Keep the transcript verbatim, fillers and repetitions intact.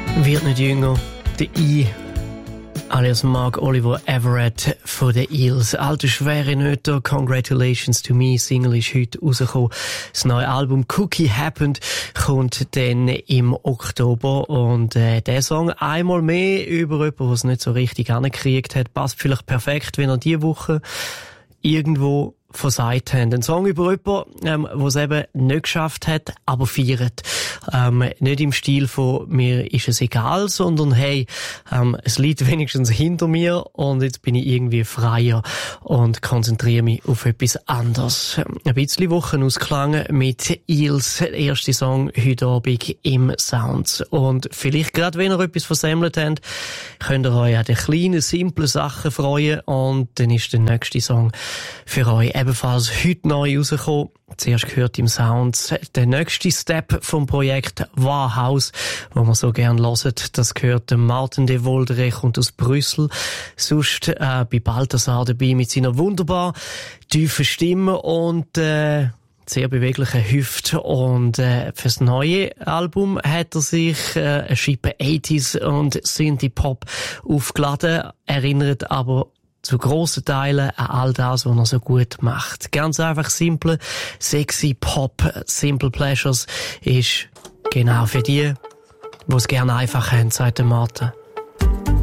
Wird nicht jünger. Der I, alias Mark Oliver Everett von den Eels. Alte schwere Nöte, Congratulations to Me, Single ist heute rausgekommen. Das neue Album Cookie Happened kommt dann im Oktober. Und äh, der Song einmal mehr über jemanden, der es nicht so richtig angekriegt hat, passt vielleicht perfekt, wenn er diese Woche irgendwo versagt haben. Ein Song über jemanden, ähm, der es eben nicht geschafft hat, aber feiert. Ähm, nicht im Stil von «mir ist es egal», sondern «hey, ähm, es liegt wenigstens hinter mir und jetzt bin ich irgendwie freier und konzentriere mich auf etwas anderes». Ein bisschen Wochenausklang mit Eels, der erste Song heute Abend im Sounds. Und vielleicht gerade, wenn ihr etwas versammelt habt, könnt ihr euch an den kleinen, simplen Sachen freuen und dann ist der nächste Song für euch ebenfalls heute neu rausgekommen. Zuerst gehört im Sounds der nächste Step vom Projekt Warhaus, wo man so gern hört. Das gehört dem Martin de Voldere, kommt aus Brüssel. Sonst äh, bei Balthasar dabei mit seiner wunderbar tiefen Stimme und äh, sehr beweglichen Hüfte. Und äh, fürs neue Album hat er sich äh, eine Schippe achtziger und Synthie-Pop aufgeladen, erinnert aber zu grossen Teilen an all das, was er so gut macht. Ganz einfach simple, sexy Pop, Simple Pleasures ist genau für die, die es gerne einfach haben, sagt der Martin.